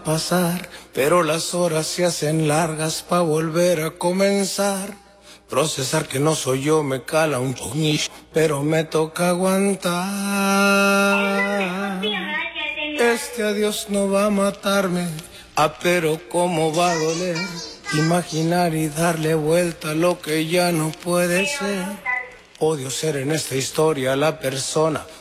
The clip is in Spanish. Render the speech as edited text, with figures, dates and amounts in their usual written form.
pasar, pero las horas se hacen largas pa' volver a comenzar. Procesar que no soy yo me cala un poquillo, pero me toca aguantar. Este adiós no va a matarme, pero cómo va a doler. Imaginar y darle vuelta a lo que ya no puede ser. Odio ser en esta historia la persona